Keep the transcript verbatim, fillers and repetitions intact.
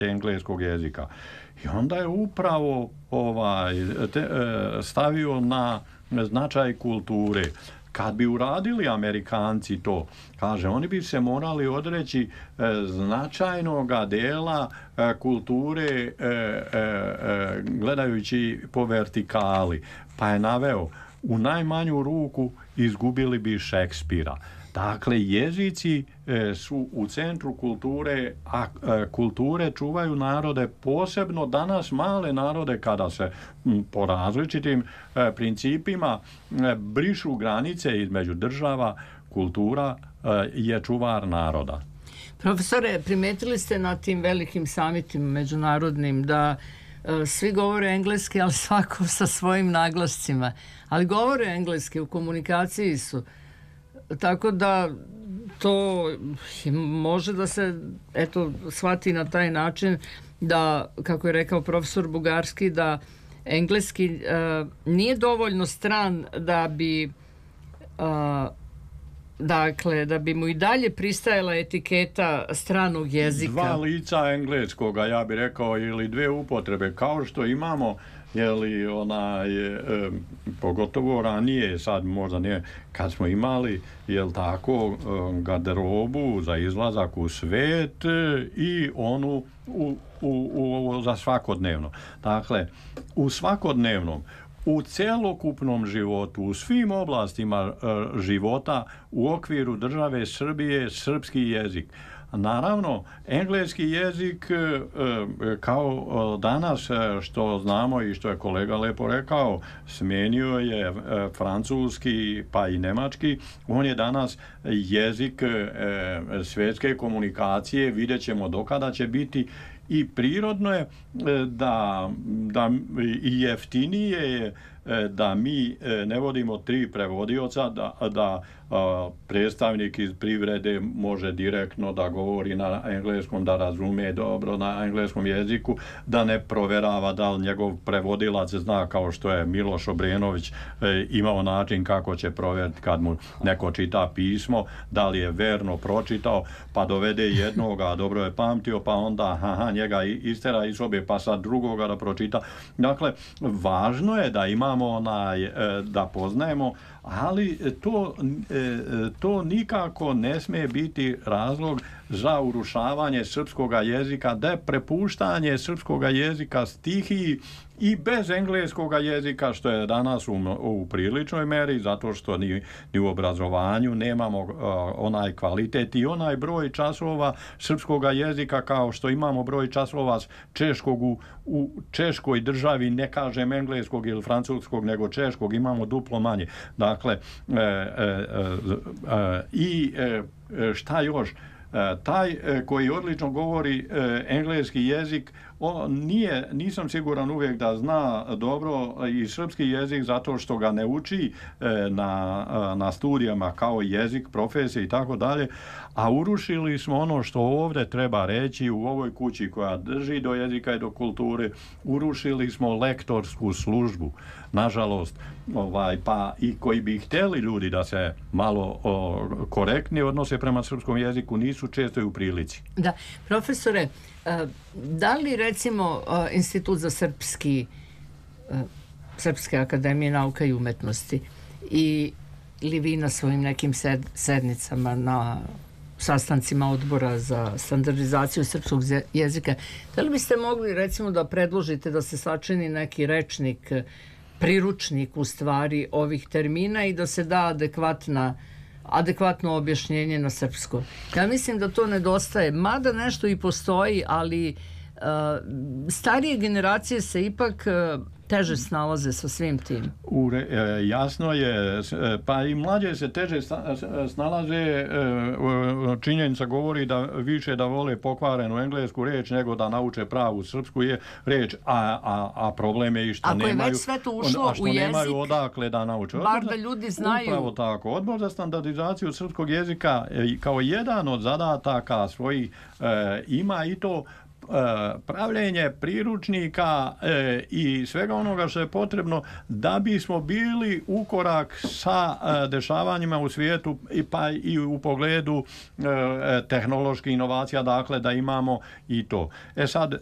engleskog jezika. I onda je upravo ovaj, te, stavio na značaj kulture. Kad bi uradili Amerikanci to, kaže, oni bi se morali odreći e, značajnoga dela e, kulture e, e, e, gledajući po vertikali. Pa je naveo, u najmanju ruku izgubili bi Šekspira. Dakle, jezici e, su u centru kulture, a e, kulture čuvaju narode, posebno danas male narode, kada se m, po različitim e, principima e, brišu granice između država, kultura e, je čuvar naroda. Profesore, primetili ste na tim velikim samitima međunarodnim da e, svi govore engleski, ali svako sa svojim naglascima. Ali govore engleski, u komunikaciji su. Tako da to može da se eto shvati na taj način da, kako je rekao profesor Bugarski, da engleski uh, nije dovoljno stran da bi uh, dakle, da bi mu i dalje pristajala etiketa stranog jezika. Dva lica engleskoga, ja bih rekao, ili dve upotrebe, kao što imamo jeli onaj, e, pogotovo ranije, sad možda nije, kad smo imali, jel tako, garderobu za izlazak u svet i onu u, u, u, za svakodnevno. Dakle, u svakodnevnom, u celokupnom životu, u svim oblastima e, života u okviru države Srbije, srpski jezik. Naravno, engleski jezik kao danas što znamo i što je kolega lepo rekao, smenio je francuski pa i nemački. On je danas jezik svjetske komunikacije. Vidjet ćemo do kada će biti. I prirodno je da, da i jeftinije je da mi ne vodimo tri prevodioca, da, da predstavnik iz privrede može direktno da govori na engleskom, da razume dobro na engleskom jeziku, da ne proverava da li njegov prevodilac zna, kao što je Miloš Obrenović imao način kako će provjeriti kad mu neko čita pismo, da li je verno pročitao, pa dovede jednoga, dobro je pamtio, pa onda aha, njega istera iz sobe, pa sad drugoga da pročita. Dakle, važno je da imamo onaj, da poznajemo, ali to, to nikako ne smije biti razlog za urušavanje srpskoga jezika, da je prepuštanje srpskoga jezika stihiji i bez engleskoga jezika, što je danas u, u priličnoj meri, zato što ni, ni u obrazovanju nemamo uh, onaj kvalitet i onaj broj časova srpskoga jezika, kao što imamo broj časova češkog u, u češkoj državi, ne kažem engleskog ili francuskog, nego češkog, imamo duplo manje. Dakle, e, e, e, i e, šta još? Taj koji odlično govori engleski jezik, on nije, nisam siguran uvijek da zna dobro i srpski jezik, zato što ga ne uči na, na studijama kao jezik, profesije i tako dalje, a urušili smo ono što ovdje treba reći u ovoj kući koja drži do jezika i do kulture, urušili smo lektorsku službu, nažalost, ovaj, pa i koji bi htjeli ljudi da se malo o, korektnije odnose prema srpskom jeziku, nisu često i u prilici. Da, profesore, da li recimo Institut za srpski, Srpske akademije nauka i umetnosti i ili vi na svojim nekim sed, sednicama na sastancima odbora za standardizaciju srpskog jezika, da li biste mogli recimo da predložite da se sačini neki rečnik, priručnik u stvari ovih termina i da se da adekvatna adekvatno objašnjenje na srpsko. Ja mislim da to nedostaje, mada nešto i postoji, ali uh, starije generacije se ipak uh, teže snalaze sa svim tim. U, e, jasno je, pa i mlađe se teže snalaze, e, činjenica govori da više da vole pokvarenu englesku reč nego da nauče pravu srpsku je reč, a, a, a problem je i što Ako nemaju, je već sve to ušlo a što u jezik, nemaju odakle da nauče. Bar da ljudi znaju. Upravo tako. Odbor za standardizaciju srpskog jezika kao jedan od zadataka svojih e, ima i to pravljenje priručnika e, i svega onoga što je potrebno da bismo bili u korak sa e, dešavanjima u svijetu i pa i u pogledu e, tehnoloških inovacija, dakle da imamo i to. E sad,